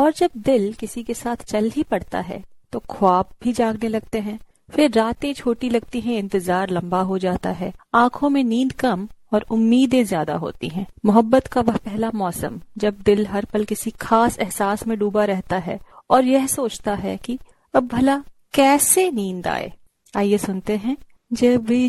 और जब दिल किसी के साथ चल ही पड़ता है तो ख्वाब भी जागने लगते हैं। फिर रातें छोटी लगती हैं, इंतजार लंबा हो जाता है, आंखों में नींद कम और उम्मीदें ज्यादा होती हैं। मोहब्बत का वह पहला मौसम जब दिल हर पल किसी खास एहसास में डूबा रहता है और यह सोचता है कि अब भला कैसे नींद आए। आइए सुनते हैं, जब